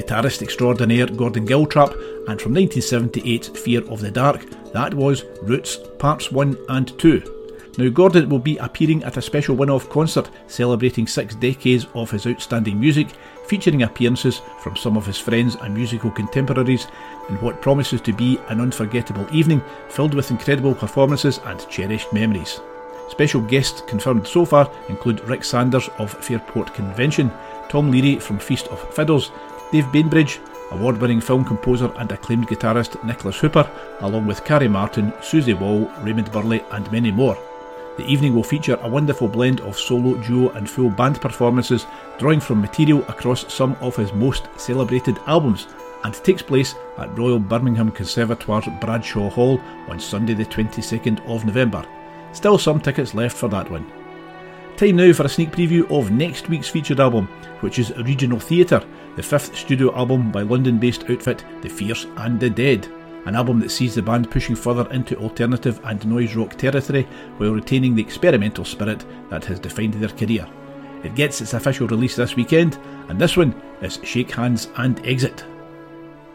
guitarist extraordinaire Gordon Giltrap, and from 1978's Fear of the Dark, that was Roots Parts 1 and 2. Now, Gordon will be appearing at a special one-off concert celebrating 6 decades of his outstanding music, featuring appearances from some of his friends and musical contemporaries in what promises to be an unforgettable evening filled with incredible performances and cherished memories. Special guests confirmed so far include Rick Sanders of Fairport Convention, Tom Leary from Feast of Fiddles, Dave Bainbridge, award-winning film composer and acclaimed guitarist Nicholas Hooper, along with Carrie Martin, Susie Wall, Raymond Burley and many more. The evening will feature a wonderful blend of solo, duo and full band performances, drawing from material across some of his most celebrated albums, and takes place at Royal Birmingham Conservatoire's Bradshaw Hall on Sunday the 22nd of November. Still some tickets left for that one. Time now for a sneak preview of next week's featured album, which is Regional Theatre, the 5th studio album by London-based outfit The Fierce and the Dead. An album that sees the band pushing further into alternative and noise rock territory while retaining the experimental spirit that has defined their career. It gets its official release this weekend, and this one is Shake Hands and Exit.